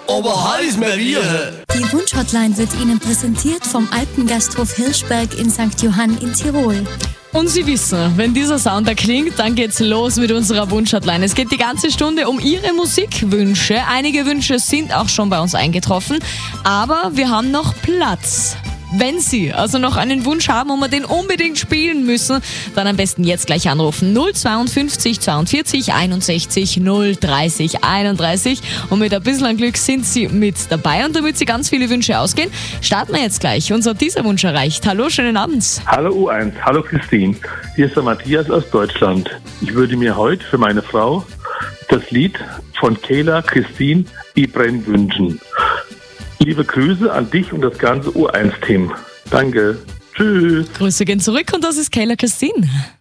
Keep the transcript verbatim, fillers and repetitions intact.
aber heiß mehr wir. Die Wunschhotline wird Ihnen präsentiert vom Alpengasthof Hirschberg in Sankt Johann in Tirol. Und Sie wissen, wenn dieser Sound da klingt, dann geht's los mit unserer Wunschhotline. Es geht die ganze Stunde um Ihre Musikwünsche. Einige Wünsche sind auch schon bei uns eingetroffen, aber wir haben noch Platz. Wenn Sie also noch einen Wunsch haben und wir den unbedingt spielen müssen, dann am besten jetzt gleich anrufen. null zweiundfünfzig zweiundvierzig einundsechzig null dreißig einunddreißig. Und mit ein bisschen Glück sind Sie mit dabei. Und damit Sie ganz viele Wünsche ausgehen, starten wir jetzt gleich. Uns hat dieser Wunsch erreicht. Hallo, schönen Abend. Hallo U eins, hallo Christine. Hier ist der Matthias aus Deutschland. Ich würde mir heute für meine Frau das Lied von Kayla Christine Ibren wünschen. Liebe Grüße an dich und das ganze U eins Team. Danke. Tschüss. Grüße gehen zurück und das ist Kayla Christine.